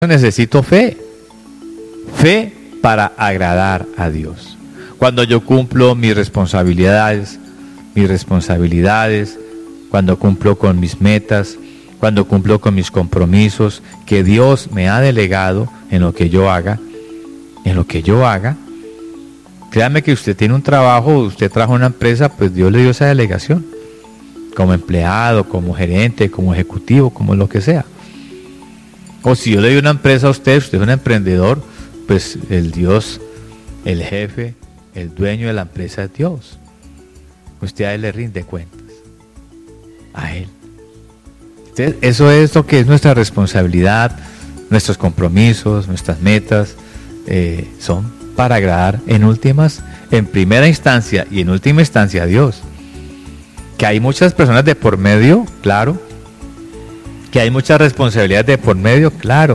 necesito fe. Fe para agradar a Dios. Cuando yo cumplo mis responsabilidades, cuando cumplo con mis metas, cuando cumplo con mis compromisos que Dios me ha delegado en lo que yo haga, créame que usted tiene un trabajo, usted trabaja en una empresa, pues Dios le dio esa delegación, como empleado, como gerente, como ejecutivo, como lo que sea. O si yo le doy una empresa a usted, usted es un emprendedor, pues el Dios, el jefe, el dueño de la empresa es Dios. Usted a Él le rinde cuentas. A Él. Entonces, eso es lo que es nuestra responsabilidad, nuestros compromisos, nuestras metas, son para agradar en primera instancia y en última instancia a Dios. Que hay muchas personas de por medio, claro. Que hay muchas responsabilidades de por medio, claro.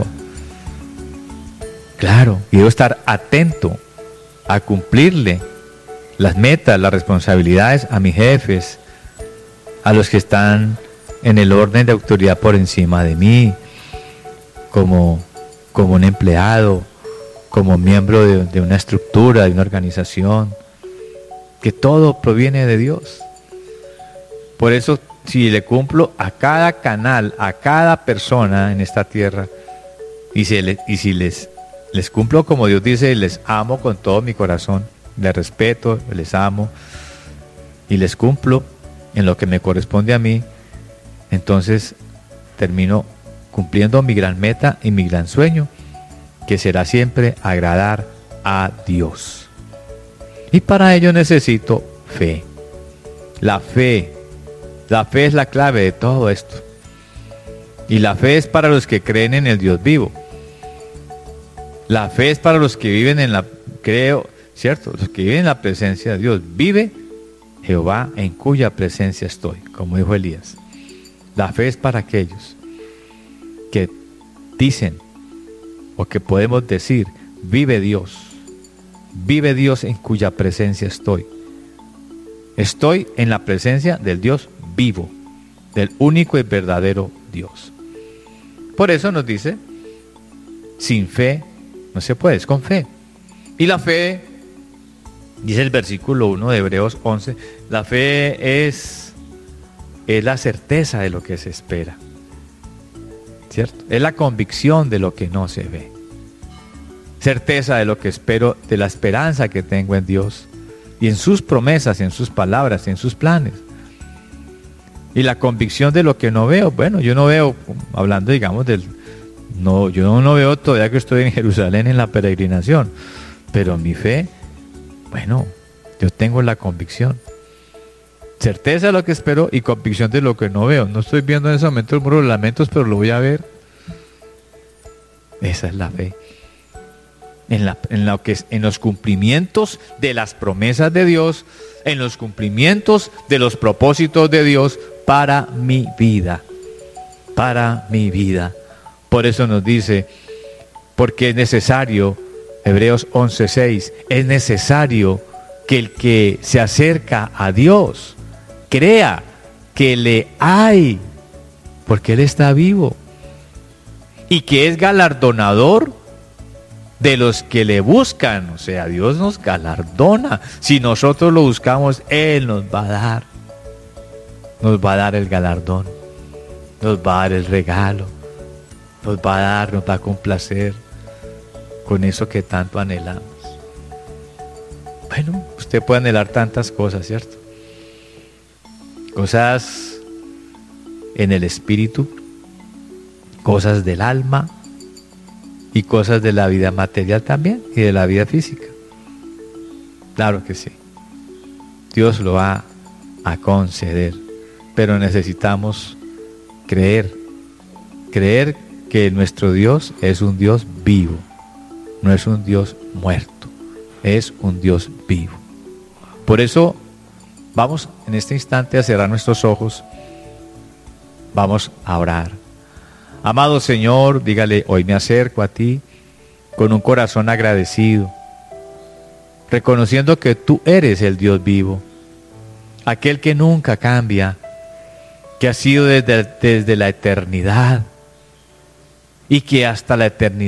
Y debo estar atento a cumplirle las metas, las responsabilidades a mis jefes, a los que están en el orden de autoridad por encima de mí, como un empleado, como miembro de una estructura, de una organización, que todo proviene de Dios. Por eso, si le cumplo a cada canal, a cada persona en esta tierra, y si les cumplo como Dios dice, les amo con todo mi corazón, les respeto, les amo, y les cumplo en lo que me corresponde a mí, entonces termino cumpliendo mi gran meta y mi gran sueño, que será siempre agradar a Dios. Y para ello necesito fe. La fe es la clave de todo esto. Y la fe es para los que creen en el Dios vivo. La fe es para los que viven ¿cierto? Los que viven en la presencia de Dios. Vive Jehová en cuya presencia estoy, como dijo Elías. La fe es para aquellos que dicen, o que podemos decir, vive Dios en cuya presencia estoy. Estoy en la presencia del Dios vivo, del único y verdadero Dios. Por eso nos dice, sin fe no se puede, es con fe. Y la fe, dice el versículo 1 de Hebreos 11, la fe es la certeza de lo que se espera, ¿cierto? Es la convicción de lo que no se ve. Certeza de lo que espero, de la esperanza que tengo en Dios y en sus promesas, en sus palabras, en sus planes. Y la convicción de lo que no veo. Bueno, yo no veo, hablando digamos yo no veo todavía que estoy en Jerusalén en la peregrinación, pero mi fe, bueno, yo tengo la convicción. Certeza de lo que espero y convicción de lo que no veo. No estoy viendo en ese momento el muro de lamentos, pero lo voy a ver. Esa es la fe. En los cumplimientos de las promesas de Dios, en los cumplimientos de los propósitos de Dios para mi vida. Por eso nos dice, porque es necesario, Hebreos 11:6, es necesario que el que se acerca a Dios crea que le hay, porque Él está vivo, y que es galardonador de los que le buscan. O sea, Dios nos galardona. Si nosotros lo buscamos, Él nos va a dar. Nos va a dar el galardón. Nos va a dar el regalo. Nos va a complacer con eso que tanto anhelamos. Bueno, usted puede anhelar tantas cosas, ¿cierto? Cosas en el espíritu, cosas del alma y cosas de la vida material también y de la vida física. Claro que sí. Dios lo va a conceder, pero necesitamos creer que nuestro Dios es un Dios vivo, no es un Dios muerto, es un Dios vivo. Por eso vamos en este instante a cerrar nuestros ojos, vamos a orar. Amado Señor, dígale, hoy me acerco a ti con un corazón agradecido, reconociendo que tú eres el Dios vivo, aquel que nunca cambia, que ha sido desde la eternidad y que hasta la eternidad